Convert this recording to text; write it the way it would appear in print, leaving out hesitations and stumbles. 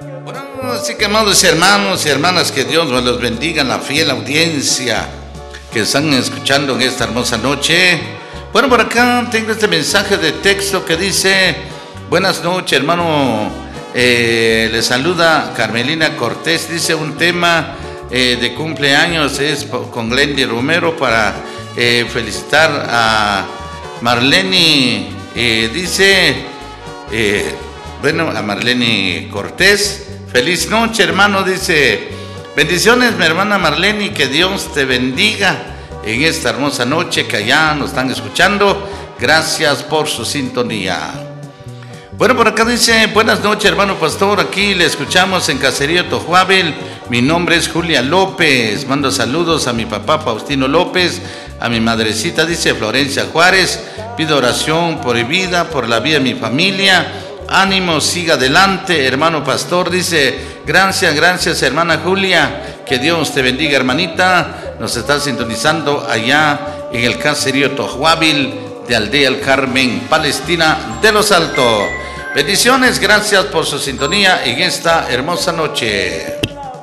Bueno, así que amados hermanos y hermanas, que Dios me los bendiga en la fiel audiencia que están escuchando en esta hermosa noche. Bueno, por acá tengo este mensaje de texto que dice: buenas noches, hermano, le saluda Carmelina Cortés. Dice un tema de cumpleaños, es con Glendy Romero, para felicitar a Marlene, dice, bueno, a Marlene Cortés. Feliz noche, hermano, dice. Bendiciones, mi hermana Marlene, que Dios te bendiga en esta hermosa noche que allá nos están escuchando. Gracias por su sintonía. Bueno, por acá dice: buenas noches, hermano pastor, aquí le escuchamos en Caserío Tojuabel. Mi nombre es Julia López. Mando saludos a mi papá Faustino López, a mi madrecita, dice, Florencia Juárez. Pido oración por mi vida, por la vida de mi familia. Ánimo, siga adelante, hermano pastor, dice. Gracias, hermana Julia. Que Dios te bendiga, hermanita. Nos está sintonizando allá en el Caserío Tojuabel de Aldea El Carmen, Palestina de los Altos. Bendiciones, gracias por su sintonía en esta hermosa noche.